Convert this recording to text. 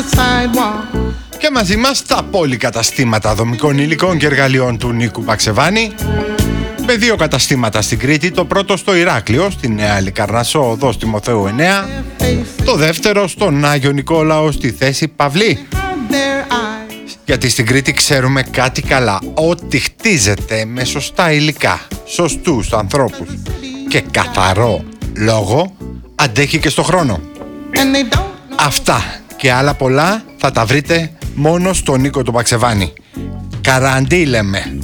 Και μαζί μας τα πολυκαταστήματα δομικών υλικών και εργαλειών του Νίκου Παξεβάνη, με 2 καταστήματα στην Κρήτη, το πρώτο στο Ηράκλειο, στη Νέα Λικαρνασσό, οδός Τιμοθέου 9, το δεύτερο στον Άγιο Νικόλαο, στη θέση Παυλή. Γιατί στην Κρήτη ξέρουμε κάτι καλά: ό,τι χτίζεται με σωστά υλικά, σωστούς ανθρώπους και καθαρό λόγο, αντέχει και στο χρόνο. Αυτά και άλλα πολλά θα τα βρείτε μόνο στο Νίκο τον Παξεβάνη. Καραντί λέμε.